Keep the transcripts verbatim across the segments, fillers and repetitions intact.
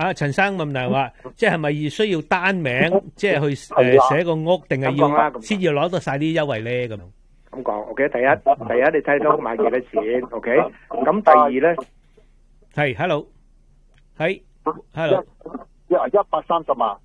阿陳生問題話，即係咪需要單名，即係去誒寫個屋，定係要先要攞到晒啲優惠咧？咁咁講，OK，第一，第一你睇到買幾多錢，OK，咁第二咧係，hello，係，hello， 一一百三十萬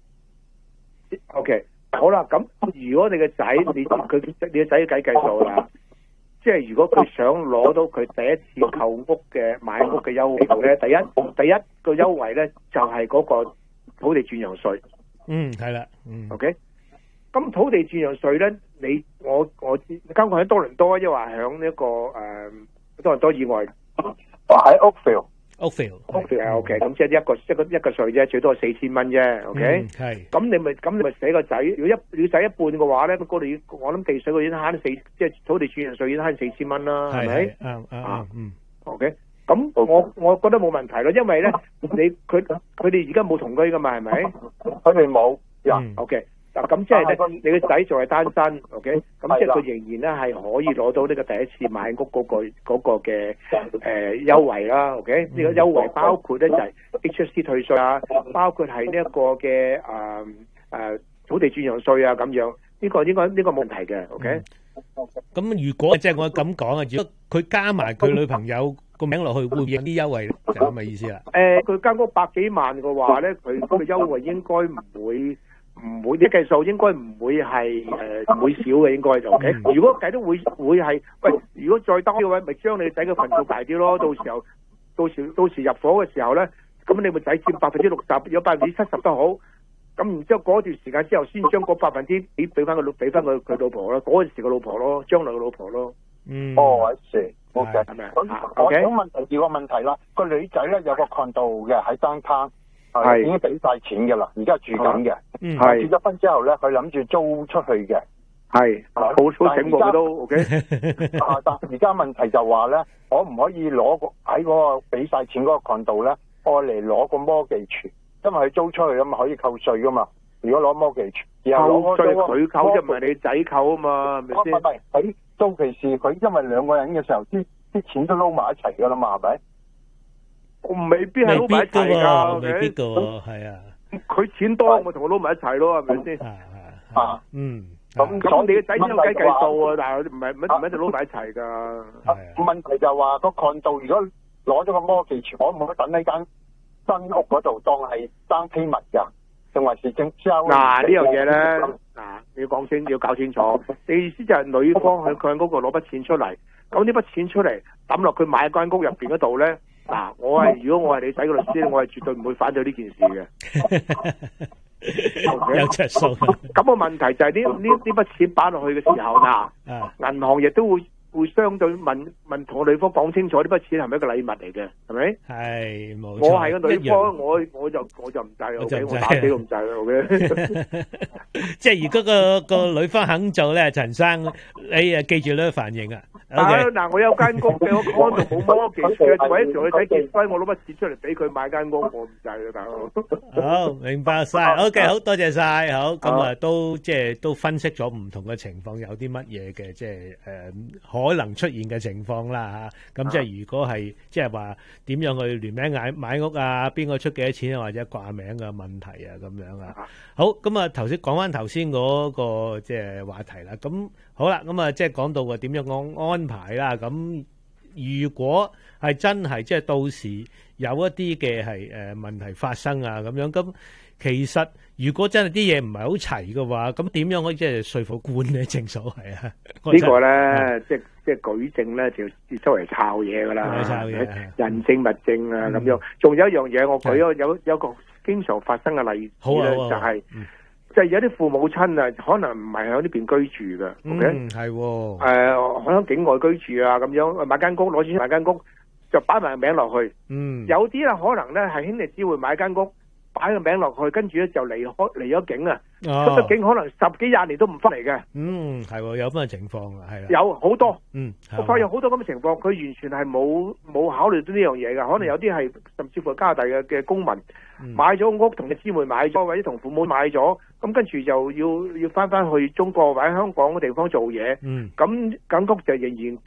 ，OK，好啦，咁如果你個仔，你佢你個仔要計計數啦。即係如果佢想攞到佢第一次購屋嘅買屋嘅優惠咧，第一第一個優惠咧就係嗰個土地轉讓稅。 嗯，係啦，嗯 ，OK。咁土地轉讓稅咧，你我我知間佢喺多倫多，抑或響呢個誒多倫多以外， 喺 Oakville。Oakville Oakville，Oakville 係 OK，咁即係一個一個一個稅啫，最多係四千蚊啫 ，OK。 係。 咁你咪咁你咪寫個仔，如果一要使一半嘅話咧，咁嗰度我諗地稅佢已經慳四，即係土地轉讓稅已經慳四千蚊啦，係咪？ 啱啱嗯。 OK，咁我我覺得冇問題咯，因為咧你佢佢哋而家冇同居噶嘛，係咪？ 佢哋冇。 嗯。 OK。嗱，咁即係咧，你個仔仲係單身 ，OK，咁即係佢仍然咧係可以攞到呢個第一次買屋嗰個嗰個嘅誒優惠啦 ，OK，呢個優惠包括咧就係 H S T 退稅啊，包括係呢一個嘅誒誒土地轉讓稅啊咁樣，呢個應該呢個冇問題嘅 ，OK。 咁如果即係我咁講啊，如果佢加埋佢女朋友個名落去，會唔會有啲優惠？就咁嘅意思啦。 誒，佢間屋百幾萬嘅話咧，佢個優惠應該唔會。唔會啲計數應該唔會係誒唔會少嘅，應該就 OK。如果計都會會係，喂，如果再多嘅話，咪將你仔嘅份數大啲咯。到時候到時到時入伙嘅時候咧，咁你咪仔佔百分之六十，有百分之七十都好。咁然之後嗰段時間之後，先將嗰百分之俾俾翻個俾翻佢佢老婆咯，嗰陣時個老婆咯，將來個老婆咯。 嗯。 哦，係是 OK， 係咪？ 咁我想問第二個問題啦，個女仔咧有個 condo 嘅喺downtown。係已經俾晒錢嘅啦，而家住緊嘅。 嗯， 係結咗婚之後咧，佢諗住租出去嘅。 係，好好醒目都 OK。 啊，但而家問題就話咧，可唔可以攞個喺嗰個俾晒錢嗰個 condo咧，愛嚟攞個 mortgage，因為佢租出去咁嘛，可以扣稅噶嘛。如果攞 mortgage，然後攞稅佢扣，就唔係你仔扣啊嘛，係咪先？ 唔係，喺到期時佢因為兩個人嘅時候，啲啲錢都撈埋一齊噶啦嘛，係咪？ 我未必係撈埋一齊㗎， 未必㗎，係啊。 佢錢多，我同佢撈埋一齊咯，係咪先？ 啊， 嗯。 咁咁你嘅仔先有計計數啊，但係唔係唔係唔係一定撈埋一齊㗎。 問題就話個 condo 如果攞咗個 mortgage，可唔可以等喺間新屋嗰度當係單 payment 㗎？定還是正交？ 嗱呢樣嘢咧，嗱你要講清，要搞清楚。你意思就係女方向佢嗰個攞筆錢出嚟，咁呢筆錢出嚟抌落佢買間屋入邊嗰度咧。嗱，我係如果我係你仔個律師，我係絕對唔會反對呢件事嘅。 有着數。 咁個問題就係呢呢呢筆錢擺落去嘅時候，嗱，銀行亦都會會相對問問同個女方講清楚呢筆錢係咪一個禮物嚟嘅，係咪？ 係冇錯。 我係個女方，我我就我就唔制啦，我打死都唔制啦，OK。 即係如果個個女方肯做咧，陳生，你啊記住呢個反應啊。 嗱嗱，我有間屋嘅，我 condo 冇 mortgage嘅，為咗同佢仔結婚，我攞筆錢出嚟俾佢買間屋，我唔制啦，大佬。 好，明白晒。OK，好多謝晒。好，咁啊都即係都分析咗唔同嘅情況，有啲乜嘢嘅即係誒可能出現嘅情況啦嚇。咁即係如果係即係話點樣去聯名買買屋啊？邊個出幾多錢啊？或者掛名嘅問題啊咁樣啊。好，咁啊頭先講翻頭先嗰個即係話題啦。咁好啦，咁啊即係講到話點樣講安排啦。咁如果係真係即係到時有一啲嘅係誒問題發生啊咁樣，咁其實如果真係啲嘢唔係好齊嘅話，咁點樣可以即係說服官咧？正所謂啊， 呢個咧即係即係舉證咧，就要周圍抄嘢噶啦， 抄嘢， 人證物證啊咁樣。仲有一樣嘢，我舉咗有有個經常發生嘅例子咧，就係。即係有啲父母親啊，可能唔係喺呢邊居住嘅， 嗯，係， 誒，可能境外居住啊，咁樣買間屋，攞錢買間屋，就擺埋名落去， 嗯， 有啲啦，可能咧係兄弟姊妹買間屋，擺個名落去，跟住咧就離開離咗境啊，出咗境可能十幾廿年都唔翻嚟嘅， 嗯，係，有咁嘅情況啊，係啦， 有好多， 嗯， 我發現好多咁嘅情況，佢完全係冇冇考慮到呢樣嘢㗎，可能有啲係甚至乎加拿大嘅嘅公民買咗屋，同嘅姊妹買咗，或者同父母買咗。咁跟住就要要翻翻去中國或者香港嘅地方做嘢，咁間屋就仍然